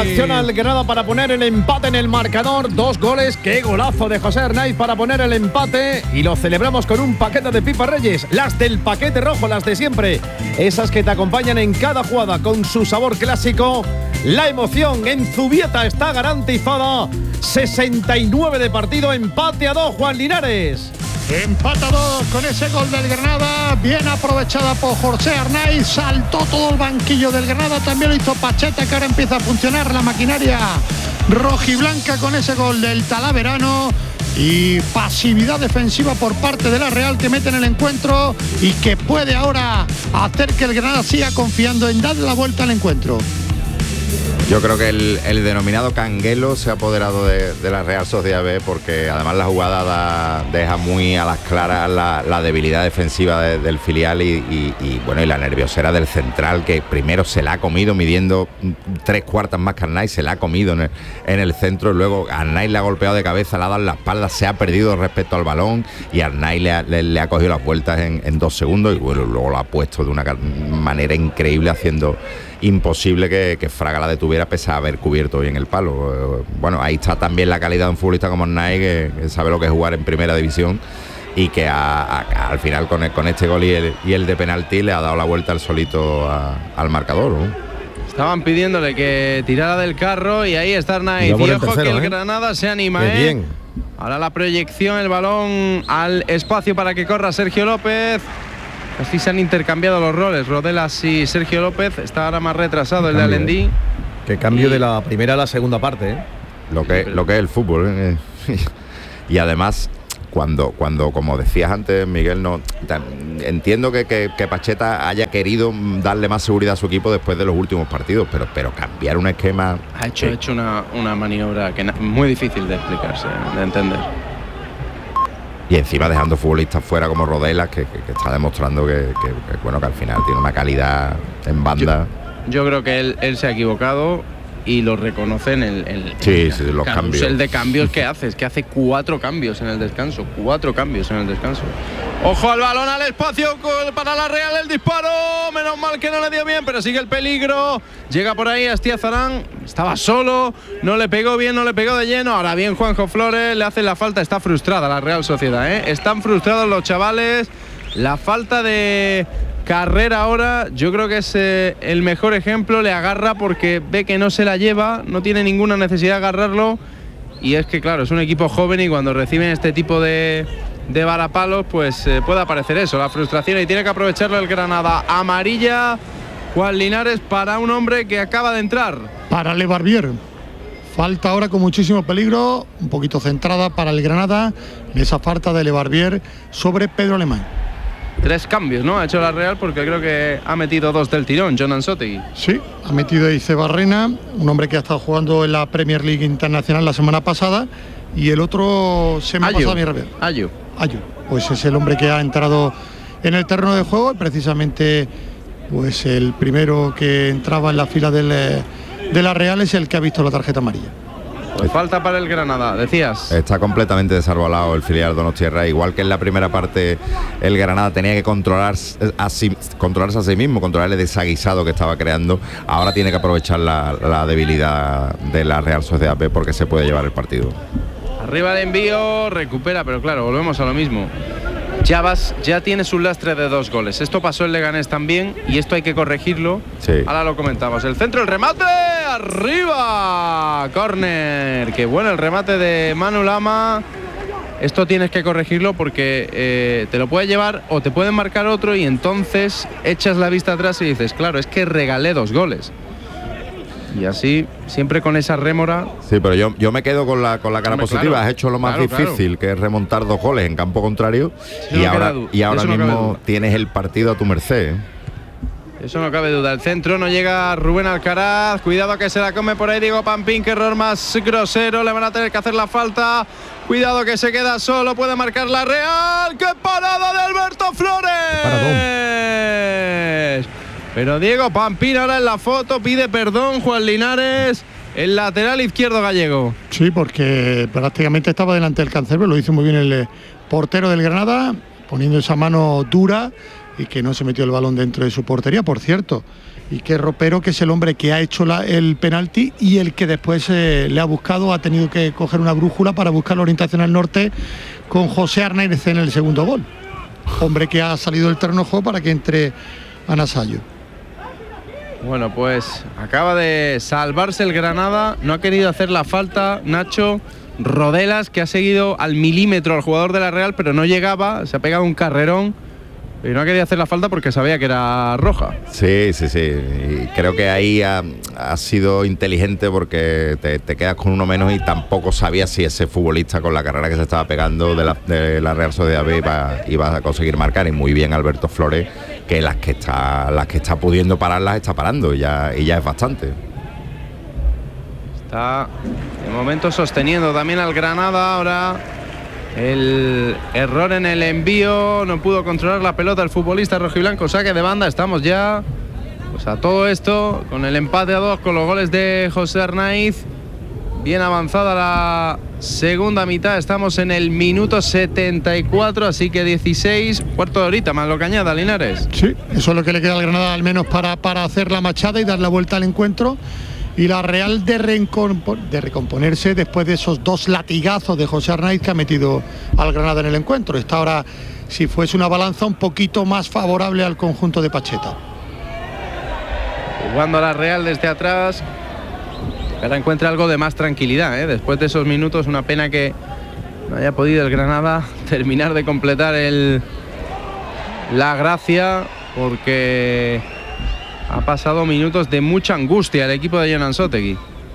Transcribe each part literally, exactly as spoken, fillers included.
Reacciona el Granada para poner el empate en el marcador. Dos goles. Qué golazo de José Arnaiz para poner el empate. Y lo celebramos con un paquete de pipas Reyes. Las del paquete rojo, las de siempre. Esas que te acompañan en cada jugada con su sabor clásico. La emoción en Zubieta está garantizada. sesenta y nueve de partido, empate a dos, Juan Linares. Empata a dos con ese gol del Granada, bien aprovechada por José Arnaiz, saltó todo el banquillo del Granada, también lo hizo Pacheta, que ahora empieza a funcionar la maquinaria rojiblanca con ese gol del Talaverano. Y pasividad defensiva por parte de la Real, que mete en el encuentro y que puede ahora hacer que el Granada siga confiando en darle la vuelta al encuentro. Yo creo que el, el denominado canguelo se ha apoderado de, de la Real Sociedad B, porque además la jugada da, deja muy a las claras la, la debilidad defensiva de, del filial y, y, y bueno y la nerviosera del central, que primero se la ha comido midiendo tres cuartas más que Arnaiz, se la ha comido en el, en el centro, y luego Arnaiz le ha golpeado de cabeza, le ha dado en la espalda, se ha perdido respecto al balón y Arnaiz le ha, le, le ha cogido las vueltas en, en dos segundos y bueno, luego lo ha puesto de una manera increíble, haciendo imposible que, que Fraga la detuviera pese a haber cubierto bien el palo. Bueno, ahí está también la calidad de un futbolista como Arnaiz, que, que sabe lo que es jugar en primera división y que a, a, al final con, el, con este gol y el, y el de penalti le ha dado la vuelta al solito a, al marcador, ¿no? Estaban pidiéndole que tirara del carro y ahí está Arnaiz. Y ojo que el ¿eh? Granada se anima, Qué ¿eh? bien. Ahora la proyección, el balón al espacio para que corra Sergio López. Así se han intercambiado los roles, Rodelas y Sergio López. Está ahora más retrasado el de Alendí. Qué cambio y... de la primera a la segunda parte, ¿eh? Lo que, lo que es el fútbol, ¿eh? Y además, cuando, cuando, como decías antes, Miguel, no entiendo que, que, que Pacheta haya querido darle más seguridad a su equipo después de los últimos partidos, pero, pero cambiar un esquema... Ha hecho, eh. hecho una, una maniobra que es muy difícil de explicarse, de entender. Y encima dejando futbolistas fuera como Rodelas, que, que, que está demostrando que, que, que, bueno, que al final tiene una calidad en banda. Yo, yo creo que él, él se ha equivocado y lo reconoce en el, el, sí, el sí, los cambios. El de cambios que hace, es que hace cuatro cambios en el descanso, cuatro cambios en el descanso. Ojo al balón, al espacio para la Real, el disparo, menos mal que no le dio bien, pero sigue el peligro. Llega por ahí Astiazarán, estaba solo, no le pegó bien, no le pegó de lleno. Ahora bien Juanjo Flores, le hace la falta, está frustrada la Real Sociedad, ¿eh? Están frustrados los chavales. La falta de Carrera ahora, yo creo que es eh, el mejor ejemplo, le agarra porque ve que no se la lleva, no tiene ninguna necesidad de agarrarlo. Y es que claro, es un equipo joven y cuando reciben este tipo de... de varapalos, pues eh, puede aparecer eso, la frustración, y tiene que aprovecharlo el Granada. Amarilla, Juan Linares, para un hombre que acaba de entrar. Para Le Barbier. Falta ahora con muchísimo peligro, un poquito centrada para el Granada, esa falta de Le Barbier sobre Pedro Alemán. Tres cambios, ¿no? Ha hecho la Real porque creo que ha metido dos del tirón, John Anzotti. Sí, ha metido a Ice Barrena, un hombre que ha estado jugando en la Premier League Internacional la semana pasada, y el otro se me ha pasado a mi rabia. Ayu. Ayu, pues es el hombre que ha entrado en el terreno de juego, precisamente pues el primero que entraba en la fila del, de la Real es el que ha visto la tarjeta amarilla. Pues falta para el Granada, decías. Está completamente desarbolado el filial Donostiarra, igual que en la primera parte el Granada tenía que controlar a sí, controlarse a sí mismo, controlar el desaguisado que estaba creando. Ahora tiene que aprovechar la, la debilidad de la Real Sociedad B porque se puede llevar el partido. Arriba el envío, recupera, pero claro, volvemos a lo mismo. Ya vas, ya tienes un lastre de dos goles. Esto pasó en Leganés también y esto hay que corregirlo. Sí. Ahora lo comentamos. El centro, el remate, arriba, córner. Qué bueno el remate de Manu Lama. Esto tienes que corregirlo porque eh, te lo puede llevar o te pueden marcar otro y entonces echas la vista atrás y dices, claro, es que regalé dos goles. Y así, siempre con esa rémora. Sí, pero yo, yo me quedo con la, con la cara Hombre, positiva. Claro, Has hecho lo más claro, difícil, claro. que es remontar dos goles en campo contrario. Eso y, no ahora, queda, y ahora mismo no tienes el partido a tu merced. ¿eh? Eso no cabe duda. El centro no llega Rubén Alcaraz. Cuidado que se la come por ahí Diego Pampín. Qué error más grosero. Le van a tener que hacer la falta. Cuidado que se queda solo. Puede marcar la Real. ¡Qué parada de Alberto Flores! Pero Diego Pampín ahora en la foto pide perdón, Juan Linares, el lateral izquierdo gallego. Sí, porque prácticamente estaba delante del Cancerbero, lo hizo muy bien el portero del Granada, poniendo esa mano dura y que no se metió el balón dentro de su portería. Por cierto, Quique Ropero, que es el hombre que ha hecho la, el penalti y el que después eh, le ha buscado, ha tenido que coger una brújula para buscar la orientación al norte con José Arnaiz en el segundo gol. Hombre que ha salido del terreno de juego para que entre Anasayo. Bueno, pues acaba de salvarse el Granada, no ha querido hacer la falta Nacho Rodelas, que ha seguido al milímetro al jugador de la Real, pero no llegaba, se ha pegado un carrerón. Y no quería hacer la falta porque sabía que era roja. Sí, sí, sí. Y creo que ahí ha, ha sido inteligente porque te, te quedas con uno menos y tampoco sabías si ese futbolista con la carrera que se estaba pegando de la, de la Real Sociedad B iba, iba a conseguir marcar. Y muy bien Alberto Flores, que las que está, las que está pudiendo pararlas está parando y ya, y ya es bastante. Está de momento sosteniendo también al Granada. Ahora el error en el envío, no pudo controlar la pelota el futbolista rojiblanco, saque de banda. Estamos ya pues a todo esto con el empate a dos, con los goles de José Arnaiz. Bien avanzada la segunda mitad, estamos en el minuto setenta y cuatro, así que dieciséis, cuarto de horita más lo que añada Linares. Sí, eso es lo que le queda al Granada al menos para, para hacer la machada y dar la vuelta al encuentro. Y la Real de, de recomponerse después de esos dos latigazos de José Arnaiz que ha metido al Granada en el encuentro. Está ahora, si fuese una balanza, un poquito más favorable al conjunto de Pacheta. Jugando a la Real desde atrás. Ahora encuentra algo de más tranquilidad, ¿eh? Después de esos minutos, una pena que no haya podido el Granada terminar de completar el, la gracia, porque ha pasado minutos de mucha angustia el equipo de Jon Anzoátegui.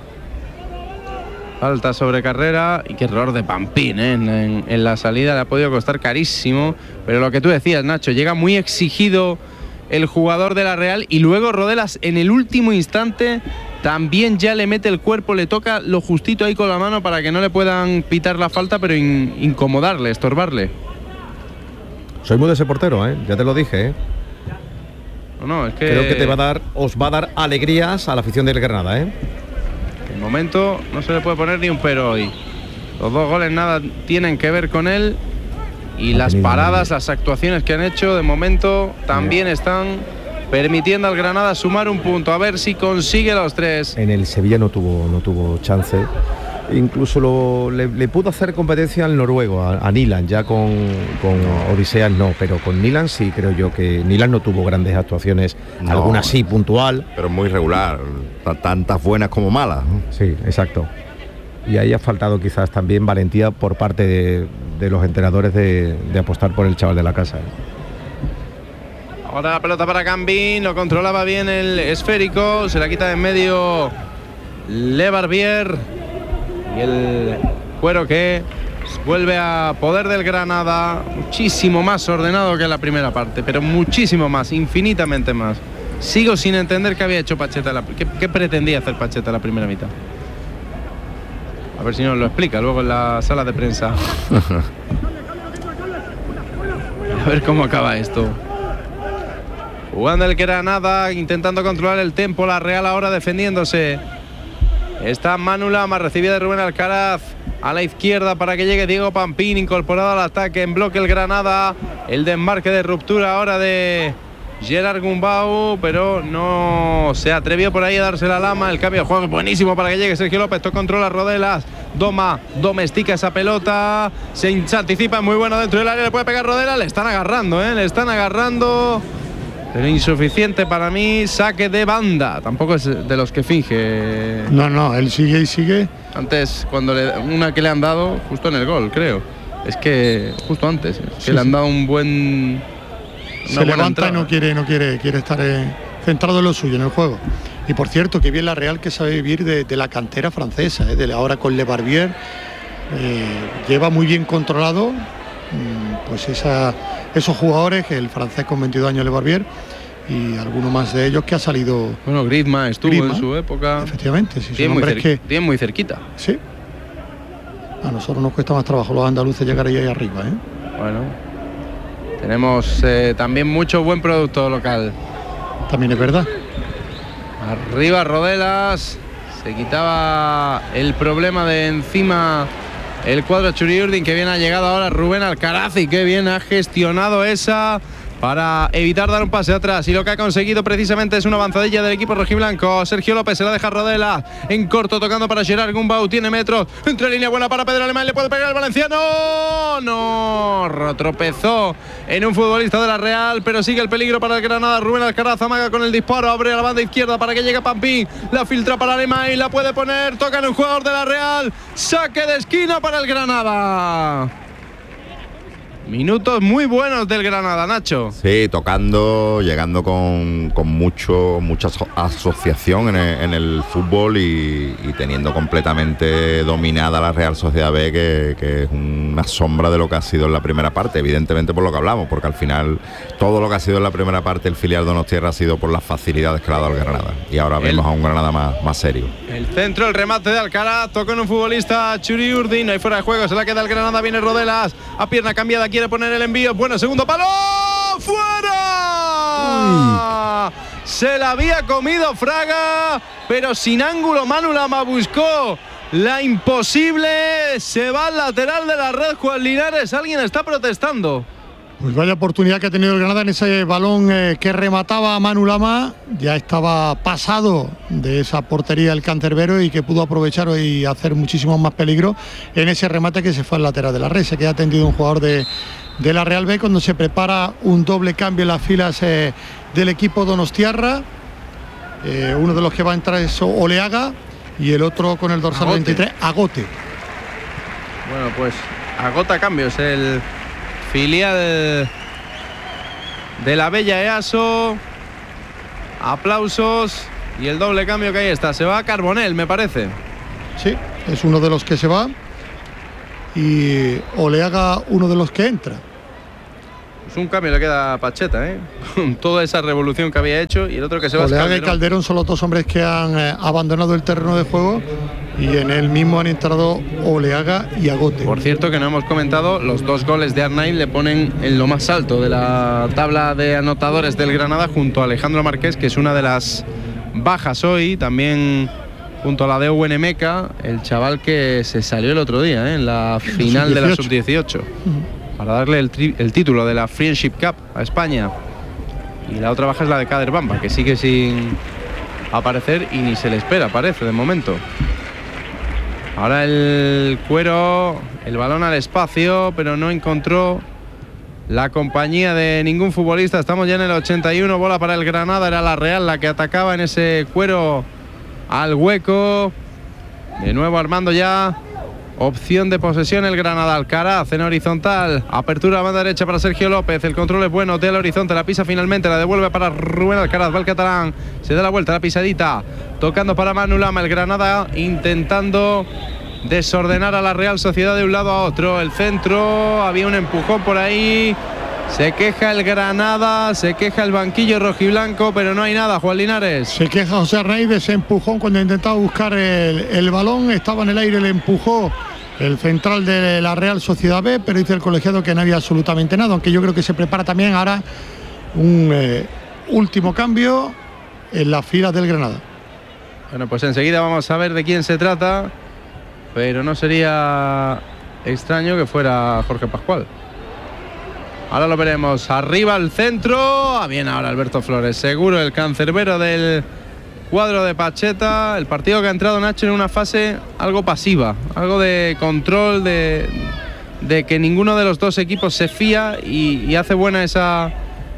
Falta sobre carrera y qué error de Pampín, ¿eh? en, en, en la salida le ha podido costar carísimo. Pero lo que tú decías, Nacho, llega muy exigido el jugador de la Real y luego Rodelas en el último instante también ya le mete el cuerpo, le toca lo justito ahí con la mano para que no le puedan pitar la falta, pero in, incomodarle, estorbarle. Soy muy de ese portero, ¿eh? Ya te lo dije, ¿eh? No, no, es que creo que te va a dar, os va a dar alegrías a la afición del Granada, ¿eh? De momento no se le puede poner ni un pero hoy. Los dos goles nada tienen que ver con él. Y las paradas, las actuaciones que han hecho de momento también están permitiendo al Granada sumar un punto. A ver si consigue los tres. En el Sevilla no tuvo, no tuvo chance. Incluso lo, le, le pudo hacer competencia al noruego, a, a Nilan, ya con, con Odiseas no, pero con Nilan sí creo yo que Nilan no tuvo grandes actuaciones, no, alguna sí puntual. Pero muy regular, tantas buenas como malas. Sí, exacto. Y ahí ha faltado quizás también valentía por parte de, de los entrenadores de, de apostar por el chaval de la casa. Ahora la pelota para Gambín, lo controlaba bien el esférico, se la quita de en medio Le Barbier. Y el cuero que vuelve a poder del Granada, muchísimo más ordenado que en la primera parte, pero muchísimo más, infinitamente más. Sigo sin entender qué había hecho Pacheta, la, qué, qué pretendía hacer Pacheta en la primera mitad. A ver si nos lo explica luego en la sala de prensa. A ver cómo acaba esto. Jugando el Granada, intentando controlar el tempo, la Real ahora defendiéndose. Está Manu Lama, recibida de Rubén Alcaraz a la izquierda para que llegue Diego Pampín, incorporado al ataque, en bloque el Granada. El desmarque de ruptura ahora de Gerard Gumbau, pero no se atrevió por ahí a darse la Lama. El cambio de juego es buenísimo para que llegue Sergio López. Esto controla Rodelas, doma, domestica esa pelota, se, se anticipa, muy bueno dentro del área, le puede pegar Rodelas, le están agarrando, ¿eh? le están agarrando. Pero insuficiente para mí, saque de banda. Tampoco es de los que finge. No, no, él sigue y sigue. Antes, cuando le, una que le han dado, justo en el gol, creo. Es que justo antes, es sí, que le han sí. dado un buen. Se levanta entrada. y no quiere, no quiere, quiere estar eh, centrado en lo suyo, en el juego. Y por cierto, que bien la Real que sabe vivir de, de la cantera francesa, eh, de ahora con Le Barbier. Eh, lleva muy bien controlado mm, pues esa, esos jugadores, que el francés con veintidós años Le Barbier, y alguno más de ellos que ha salido. Bueno, Griezmann estuvo Griezmann, en su época. Efectivamente, sí, tiene, muy cer que, tiene muy cerquita. Sí. A nosotros nos cuesta más trabajo los andaluces llegar ahí, ahí arriba, ¿eh? Bueno, tenemos eh, también mucho buen producto local. También es verdad. Arriba Rodelas, se quitaba el problema de encima el cuadro Churiurdin, que bien ha llegado ahora Rubén Alcaraz y que bien ha gestionado esa para evitar dar un pase atrás, y lo que ha conseguido precisamente es una avanzadilla del equipo rojiblanco. Sergio López se la deja Rodela en corto, tocando para Gerard Gumbau, tiene metros, entre línea buena para Pedro Alemán, le puede pegar el valenciano, no, tropezó en un futbolista de la Real, pero sigue el peligro para el Granada. Rubén Alcaraz amaga con el disparo, abre a la banda izquierda para que llegue Pampín, la filtra para Alemán y la puede poner, toca en un jugador de la Real, saque de esquina para el Granada. Minutos muy buenos del Granada, Nacho. Sí, tocando, llegando con, con mucho, mucha aso- asociación en el, en el fútbol y, y teniendo completamente dominada la Real Sociedad B, que, que es una sombra de lo que ha sido en la primera parte, evidentemente por lo que hablamos, porque al final todo lo que ha sido en la primera parte el filial Donostiarra ha sido por las facilidades que le ha dado el Granada. Y ahora vemos el, a un Granada más, más serio. El centro, el remate de Alcaraz, tocó en un futbolista, Churi Urdin, ahí fuera de juego, se la queda el Granada, viene Rodelas, a pierna cambiada, quiere poner el envío, bueno, segundo palo, ¡fuera! Uy. Se la había comido Fraga, pero sin ángulo. Manu Lama buscó la imposible, se va al lateral de la red. Juan Linares, alguien está protestando. Pues vaya oportunidad que ha tenido el Granada en ese balón eh, que remataba a Manu Lama. Ya estaba pasado de esa portería el cancerbero y que pudo aprovechar y hacer muchísimo más peligro en ese remate que se fue al lateral de la red. Se queda tendido un jugador de, de la Real B cuando se prepara un doble cambio en las filas eh, del equipo donostiarra. Eh, uno de los que va a entrar es Oleaga y el otro con el dorsal Agote. veintitrés, Agote. Bueno, pues agota cambios el filial de la bella EASO. Aplausos y el doble cambio que ahí está. Se va a Carbonell, me parece. Sí, es uno de los que se va y Oleaga uno de los que entra. Pues un cambio le queda a Pacheta, ¿eh? Con toda esa revolución que había hecho, y el otro que se va a Oleaga Calderón. y Calderón son los dos hombres que han eh, abandonado el terreno de juego y en él mismo han entrado Oleaga y Agote. Por cierto, que no hemos comentado, los dos goles de Arnaiz le ponen en lo más alto de la tabla de anotadores del Granada, junto a Alejandro Marqués, que es una de las bajas hoy, también junto a la de Owen Emeka, el chaval que se salió el otro día, ¿eh? En la final de la sub dieciocho, uh-huh. para darle el, tri- el título de la Friendship Cup a España. Y la otra baja es la de Kader Bamba, que sigue sin aparecer y ni se le espera, parece, de momento. Ahora el Cuero, el balón al espacio, pero no encontró la compañía de ningún futbolista. Estamos ya en el ochenta y uno, bola para el Granada, era la Real la que atacaba en ese Cuero al hueco. De nuevo armando ya opción de posesión el Granada. Alcaraz en horizontal, apertura a banda derecha para Sergio López, el control es bueno, del horizonte, la pisa finalmente, la devuelve para Rubén Alcaraz, va el catalán, se da la vuelta, la pisadita, tocando para Manu Lama, el Granada intentando desordenar a la Real Sociedad de un lado a otro. El centro, había un empujón por ahí, se queja el Granada, se queja el banquillo rojiblanco, pero no hay nada, Juan Linares. Se queja José Arnaiz de ese empujón cuando intentaba buscar el, el balón, estaba en el aire, le empujó el central de la Real Sociedad B, pero dice el colegiado que no había absolutamente nada, aunque yo creo que se prepara también ahora un eh, último cambio en las filas del Granada. Bueno, pues enseguida vamos a ver de quién se trata, pero no sería extraño que fuera Jorge Pascual. Ahora lo veremos. Arriba al centro. Ah, bien ahora Alberto Flores. Seguro el cancerbero del cuadro de Pacheta. El partido que ha entrado Nacho en una fase algo pasiva. Algo de control, de, de que ninguno de los dos equipos se fía y, y hace buena esa,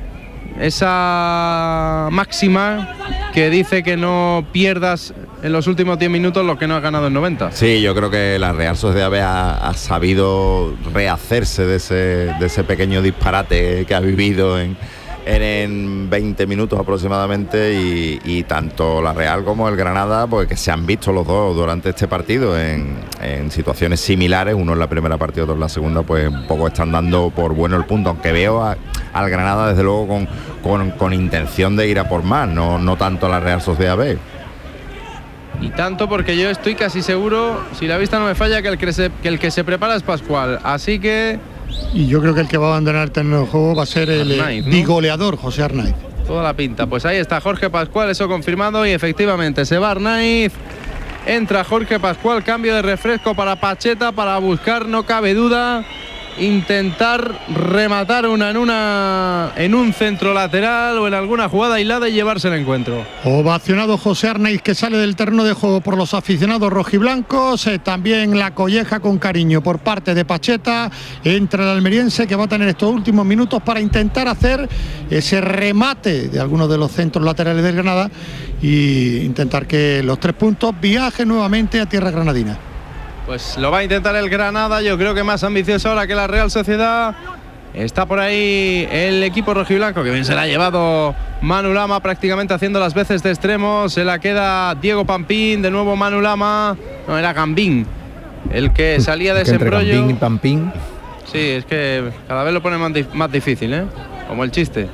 esa máxima que dice que no pierdas en los últimos diez minutos lo que no has ganado en noventa. Sí, yo creo que la Real Sociedad B ha, ha sabido rehacerse de ese, de ese pequeño disparate que ha vivido en, en, en veinte minutos aproximadamente y, y tanto la Real como el Granada, pues que se han visto los dos durante este partido en, en situaciones similares, uno en la primera parte y otro en la segunda, pues un poco están dando por bueno el punto, aunque veo a, al Granada desde luego con, con, con intención de ir a por más, no, no tanto a la Real Sociedad B. Y tanto porque yo estoy casi seguro, si la vista no me falla, que el que se, que el que se prepara es Pascual. Así que... Y yo creo que el que va a abandonar el terreno de juego va a ser el Arnaiz, ¿no? bigoleador José Arnaiz. Toda la pinta. Pues ahí está Jorge Pascual, eso confirmado, y efectivamente se va Arnaiz. Entra Jorge Pascual, cambio de refresco para Pacheta, para buscar, no cabe duda, intentar rematar una en una en un centro lateral o en alguna jugada aislada y llevarse el encuentro. Ovacionado José Arnaiz, que sale del terreno de juego por los aficionados rojiblancos. Eh, también la colleja con cariño por parte de Pacheta. Entra el almeriense, que va a tener estos últimos minutos para intentar hacer ese remate de algunos de los centros laterales del Granada y intentar que los tres puntos viajen nuevamente a tierra granadina. Pues lo va a intentar el Granada, yo creo que más ambicioso ahora que la Real Sociedad. Está por ahí el equipo rojiblanco, que bien se la ha llevado Manu Lama, prácticamente haciendo las veces de extremo. Se la queda Diego Pampín, de nuevo Manu Lama. No, era Gambín el que salía de ese embrollo. Gambín y Pampín. Sí, es que cada vez lo pone más, dif- más difícil, ¿eh? Como el chiste.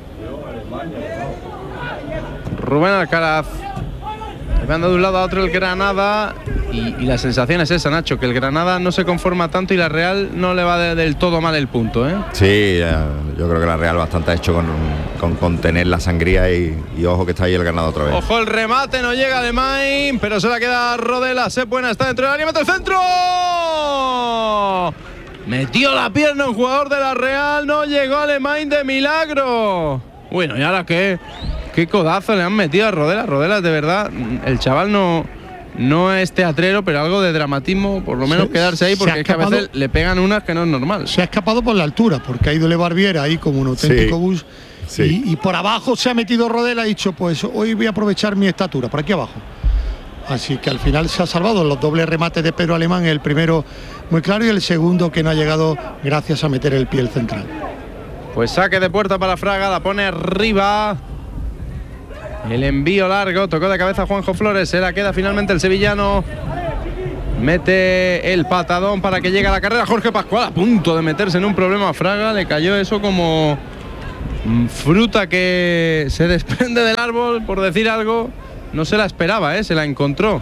Rubén Alcaraz. Le anda de un lado a otro el Granada y, y la sensación es esa, Nacho, que el Granada no se conforma tanto y la Real no le va de, del todo mal el punto, ¿eh? Sí, eh, yo creo que la Real bastante ha hecho con, con contener la sangría y, y ojo que está ahí el Granada otra vez. Ojo el remate, no llega de Main, pero se la queda Rodela. Se buena, está dentro del área, mete el centro. Metió la pierna un jugador de la Real, no llegó Alemán de milagro. Bueno, ¿y ahora qué? Qué codazo le han metido a Rodela. Rodela, de verdad, el chaval no, no es teatrero, pero algo de dramatismo, por lo menos Se- quedarse ahí, se porque ha es que a escapado- veces le pegan unas que no es normal. Se ha escapado por la altura, porque ha ido Le Barbier ahí como un auténtico Sí, bus. sí. Y, y por abajo se ha metido Rodela, ha dicho, pues hoy voy a aprovechar mi estatura, por aquí abajo. Así que al final se ha salvado los dobles remates de Pedro Alemán, el primero muy claro y el segundo que no ha llegado gracias a meter el pie el central. Pues saque de puerta para Fraga, la pone arriba. El envío largo, tocó de cabeza Juanjo Flores, se la queda finalmente el sevillano. Mete el patadón para que llegue a la carrera Jorge Pascual, a punto de meterse en un problema a Fraga. Le cayó eso como fruta que se desprende del árbol, por decir algo. No se la esperaba, ¿eh? Se la encontró.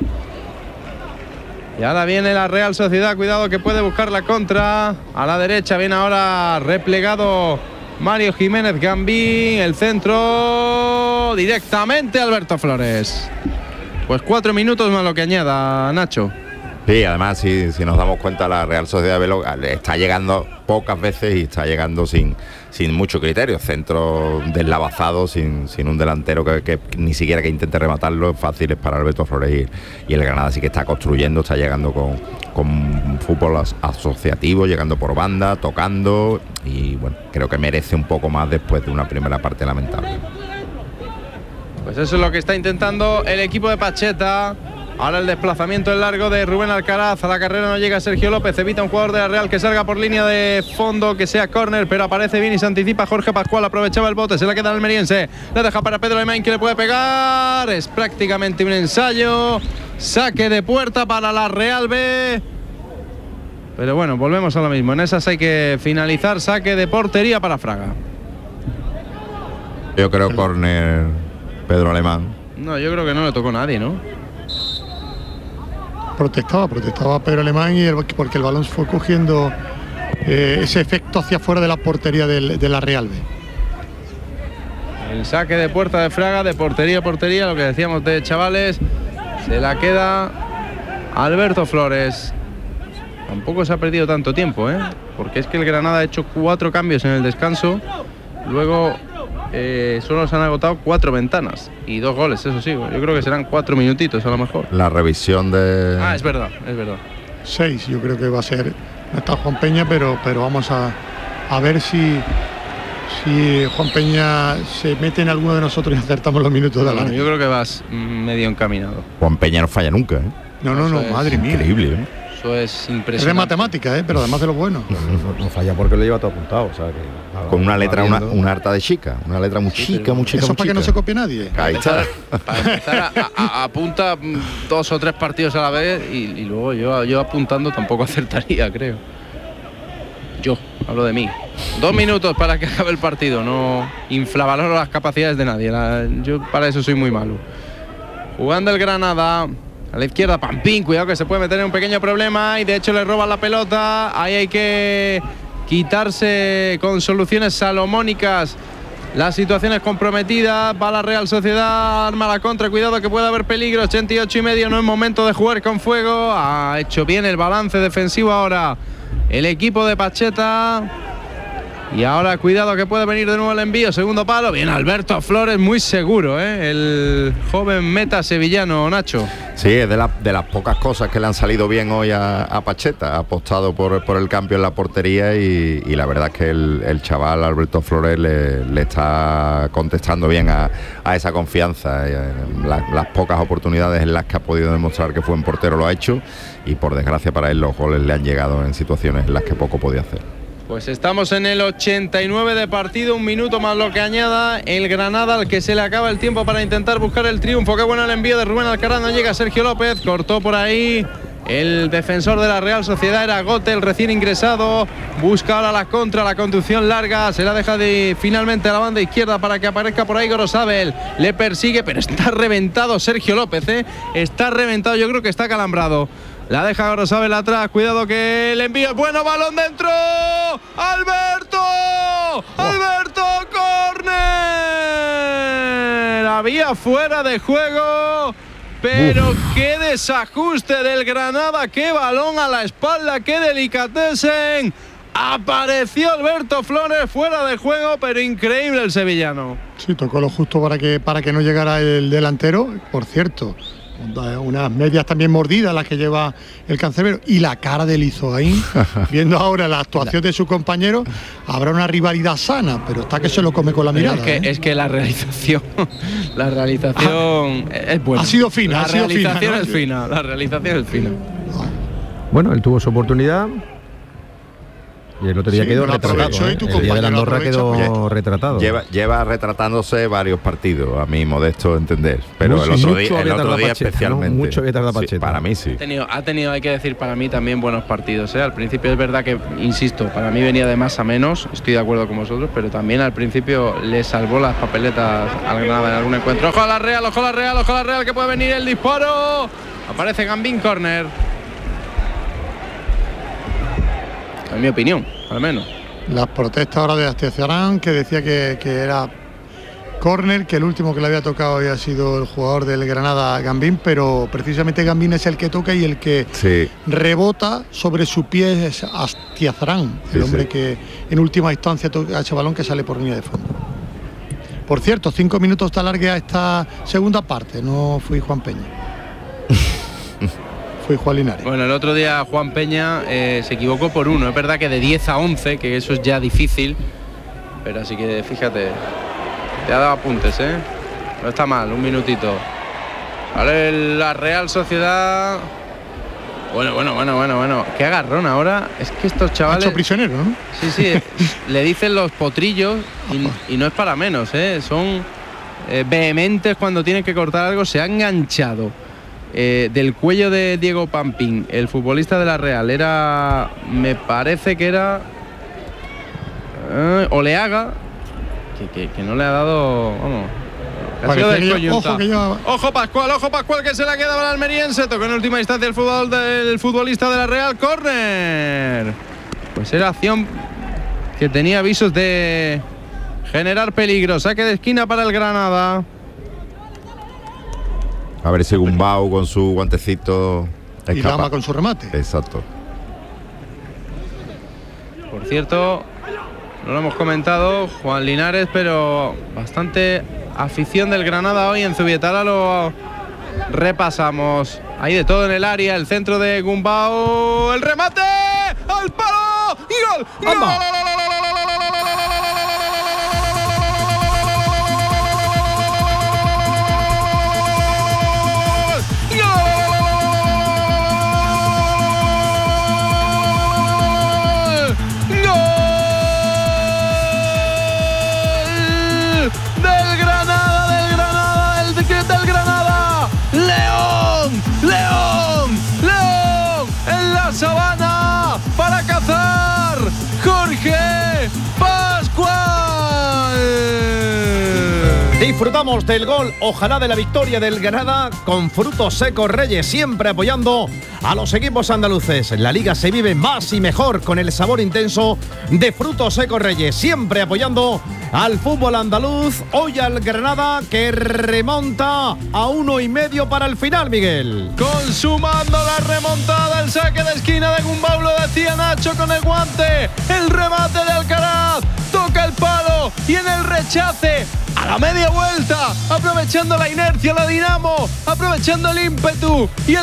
Y ahora viene la Real Sociedad, cuidado que puede buscar la contra. A la derecha viene ahora replegado Mario Jiménez Gambín, el centro directamente Alberto Flores. Pues cuatro minutos más lo que añada, Nacho. Sí, además si, si nos damos cuenta, la Real Sociedad Velo está llegando pocas veces y está llegando sin, sin mucho criterio. Centro deslavazados, sin, sin un delantero que, que ni siquiera que intente rematarlo, fáciles para Alberto Flores. Y, y el Granada sí que está construyendo, está llegando con, con fútbol as, asociativo, llegando por banda, tocando. Y bueno, creo que merece un poco más después de una primera parte lamentable. Pues eso es lo que está intentando el equipo de Pacheta. Ahora el desplazamiento en largo de Rubén Alcaraz. A la carrera no llega Sergio López. Evita un jugador de la Real que salga por línea de fondo, que sea córner, pero aparece bien y se anticipa Jorge Pascual. Aprovechaba el bote, se la queda al almeriense. La deja para Pedro Alemán, que le puede pegar. Es prácticamente un ensayo. Saque de puerta para la Real B. Pero bueno, volvemos a lo mismo. En esas hay que finalizar. Saque de portería para Fraga. Yo creo córner Pedro Alemán. No, yo creo que no le tocó a nadie, ¿no? Protestaba, protestaba Pedro Alemán y el, porque el balón fue cogiendo eh, ese efecto hacia afuera de la portería del, de la Real B. El saque de puerta de Fraga, de portería a portería, lo que decíamos de chavales. Se la queda Alberto Flores. Tampoco se ha perdido tanto tiempo, ¿eh? Porque es que el Granada ha hecho cuatro cambios en el descanso. Luego eh, solo se han agotado cuatro ventanas y dos goles, eso sí. Yo creo que serán cuatro minutitos a lo mejor. La revisión de... Ah, es verdad, es verdad. Seis, yo creo que va a ser. No está Juan Peña, pero, pero vamos a, a ver si, si Juan Peña se mete en alguno de nosotros y acertamos los minutos de la Bueno, larga. yo creo que vas mm, medio encaminado. Juan Peña no falla nunca, ¿eh? No, no, no, Eso es madre mía. Increíble, ¿eh? Eso es Es de impresionante. matemática, ¿eh? Pero además de lo bueno. No, no falla porque lo lleva todo apuntado, o sea que, nada, Con una va letra, una, viendo. una harta de chica. Una letra muy chica, muy chica, Eso muy para que no chica. se copie nadie. Ahí está. Para empezar a, a- a apunta mm, dos o tres partidos a la vez y, y luego yo, yo apuntando tampoco acertaría, creo. Yo, hablo de mí. Dos minutos para que acabe el partido, no infravaloro las capacidades de nadie. La- yo para eso soy muy malo. Jugando el Granada. A la izquierda, Pampín, cuidado que se puede meter en un pequeño problema y de hecho le roban la pelota. Ahí hay que quitarse con soluciones salomónicas las situaciones comprometidas. Va la Real Sociedad, arma la contra, cuidado que puede haber peligro. ochenta y ocho y medio, no es momento de jugar con fuego. Ha hecho bien el balance defensivo ahora el equipo de Pacheta. Y ahora cuidado que puede venir de nuevo el envío, segundo palo. Bien, Alberto Flores, muy seguro, ¿eh? El joven meta sevillano, Nacho. Sí, es de, la, de las pocas cosas que le han salido bien hoy a, a Pacheta. Ha apostado por, por el cambio en la portería y, y la verdad es que el, el chaval Alberto Flores le, le está contestando bien a, a esa confianza. La, las pocas oportunidades en las que ha podido demostrar que fue un portero lo ha hecho, y por desgracia para él los goles le han llegado en situaciones en las que poco podía hacer. Pues estamos en el ochenta y nueve de partido, un minuto más lo que añada el Granada, al que se le acaba el tiempo para intentar buscar el triunfo. Qué bueno el envío de Rubén Alcaraz, no llega Sergio López, cortó por ahí el defensor de la Real Sociedad, era Gote, el recién ingresado, busca ahora la contra, la conducción larga, se la deja de finalmente a la banda izquierda para que aparezca por ahí Gorosabel, le persigue, pero está reventado Sergio López, ¿eh? está reventado, yo creo que está calambrado. La deja Gorosabel atrás, cuidado que el envío es bueno, balón dentro. ¡Alberto! ¡Alberto! ¡Córner! Había fuera de juego, pero Uf. qué desajuste del Granada, qué balón a la espalda, qué delicatessen. Apareció Alberto Flores fuera de juego, pero increíble el sevillano. Sí, tocó lo justo para que, para que no llegara el delantero, por cierto. Unas medias también mordidas las que lleva el cancerbero, y la cara del Izoaín, viendo ahora la actuación de su compañero, habrá una rivalidad sana, pero está que se lo come con la mirada. Es que, ¿eh? es que la realización, la realización ah, es buena. Ha sido fina, la ha sido realización fina, ¿no? es fina, la realización es fina. Bueno, él tuvo su oportunidad. Y el otro día sí, quedó retratado. ¿eh? El día de la Andorra quedó pues, retratado. Lleva, lleva retratándose varios partidos, a mi modesto entender. Pero mucho, el otro día, el otro día Pacheta, especialmente. ¿no? Mucho había tardado Pacheta. Sí, para mí sí. Ha tenido, ha tenido, hay que decir, para mí también buenos partidos. ¿eh? Al principio es verdad que, insisto, para mí venía de más a menos. Estoy de acuerdo con vosotros, pero también al principio le salvó las papeletas al Granada en algún encuentro. ¡Ojo a la Real, ojo a la Real, ojo a la Real! Que puede venir el disparo. Aparece Gambín, córner. En mi opinión, al menos. Las protestas ahora de Astiazarán, que decía que, que era córner, que el último que le había tocado había sido el jugador del Granada, Gambín, pero precisamente Gambín es el que toca y el que sí. rebota sobre su pie es Astiazarán, el sí, hombre sí. que en última instancia toca ese balón que sale por línea de fondo. Por cierto, cinco minutos de alargue a esta segunda parte, no fui Juan Peña. Fui Juan Linares. Bueno, el otro día Juan Peña eh, se equivocó por uno. Es verdad que de diez a once, que eso es ya difícil. Pero así que fíjate, te ha dado apuntes, ¿eh? No está mal, un minutito. Vale, la Real Sociedad. Bueno, bueno, bueno, bueno, bueno. Qué agarrón ahora. Es que estos chavales. Hecho prisionero, ¿no? Sí, sí. Le dicen los potrillos y, y no es para menos, ¿eh? Son eh, vehementes cuando tienen que cortar algo. Se ha enganchado. Eh, del cuello de Diego Pampín, el futbolista de la Real, era, me parece que era eh, Oleaga, que, que, que no le ha dado, vamos, ojo, que yo... ojo Pascual, ojo Pascual, que se la queda para el almeriense, tocó en última instancia el, fútbol del futbolista de la Real, córner. Pues era acción que tenía avisos de generar peligro, saque de esquina para el Granada. A ver ese Gumbau con su guantecito escapa. Y Lama con su remate. Exacto. Por cierto, no lo hemos comentado, Juan Linares, pero bastante afición del Granada hoy en Zubietala, lo repasamos. Hay de todo en el área, el centro de Gumbau, el remate, al palo y gol. ¡Gol! Sabana para cazar Jorge Pascual. Disfrutamos del gol, ojalá de la victoria del Granada con Frutos Secos Reyes, siempre apoyando a los equipos andaluces. La liga se vive más y mejor con el sabor intenso de Frutos Secos Reyes, siempre apoyando al fútbol andaluz. Hoy al Granada, que remonta a uno y medio para el final, Miguel. Consumando la remontada, el saque de esquina de Gumbau, lo decía Nacho. derecho con el guante. El remate de Alcaraz. Toca el palo y en el rechace a la media vuelta, aprovechando la inercia, la Dinamo, aprovechando el ímpetu y el